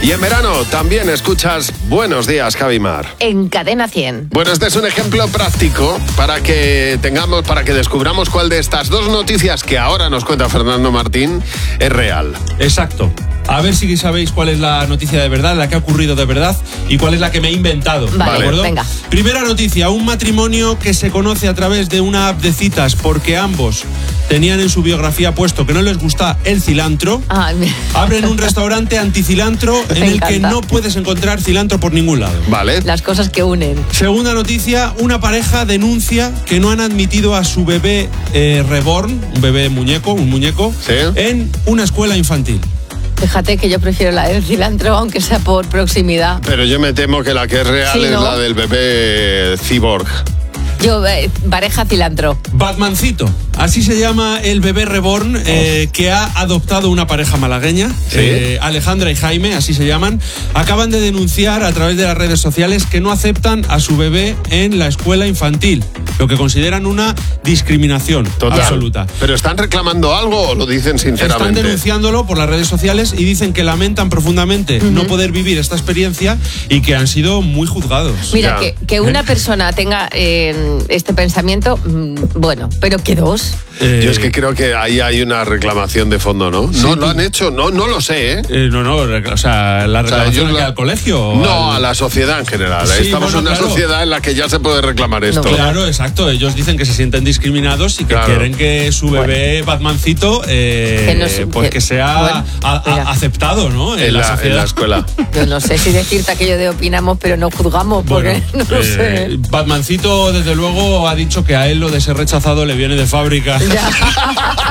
Y en verano también escuchas Buenos Días, Javimar. En Cadena 100. Bueno, este es un ejemplo práctico para que descubramos cuál de estas dos noticias que ahora nos cuenta Fernando Martín es real. Exacto. A ver si sabéis cuál es la noticia de verdad, la que ha ocurrido de verdad, y cuál es la que me he inventado. Vale, ¿de acuerdo? venga. Primera noticia, un matrimonio que se conoce a través de una app de citas porque ambos tenían en su biografía puesto que no les gusta el cilantro. Abren un restaurante anticilantro en el que no puedes encontrar cilantro por ningún lado. Vale. Las cosas que unen. Segunda noticia, una pareja denuncia que no han admitido a su bebé reborn, un muñeco, ¿sí?, en una escuela infantil. Fíjate que yo prefiero la del cilantro, aunque sea por proximidad. Pero yo me temo que la que es real Sí, es ¿no? la del bebé cyborg. Yo, pareja cilantro. Batmancito, así se llama el bebé reborn que ha adoptado una pareja malagueña. ¿Sí? Alejandra y Jaime, así se llaman. Acaban de denunciar a través de las redes sociales que no aceptan a su bebé en la escuela infantil, lo que consideran una discriminación absoluta. ¿Pero están reclamando algo o lo dicen sinceramente? Están denunciándolo por las redes sociales y dicen que lamentan profundamente no poder vivir esta experiencia y que han sido muy juzgados. Mira, que una persona tenga este pensamiento, bueno, pero que dos. Yo es que creo que ahí hay una reclamación de fondo, ¿no? Sí, no lo han hecho, no lo sé, ¿eh? O sea, la reclamación al colegio. No, a la sociedad en general. Sí, Estamos en una sociedad en la que ya se puede reclamar esto. Claro, exacto. Ellos dicen que se sienten discriminados y que quieren que su bebé Batmancito que sea aceptado, ¿no? En la sociedad. En la escuela. Yo no sé si decirte aquello de opinamos, pero no juzgamos, porque no lo sé. Batmancito, desde luego, ha dicho que a él lo de ser rechazado le viene de fábrica. Ya.